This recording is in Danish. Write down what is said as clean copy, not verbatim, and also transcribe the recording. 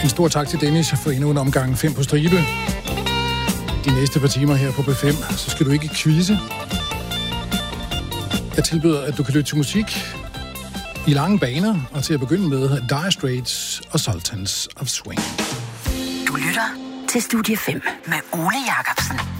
En stor tak til Dennis for endnu en omgang 5 på stribe. De næste par timer her på B5, så skal du ikke quizze. Jeg tilbyder, at du kan lytte til musik i lange baner, og til at begynde med Dire Straits og Sultans of Swing. Du lytter til Studie 5 med Ole Jacobsen.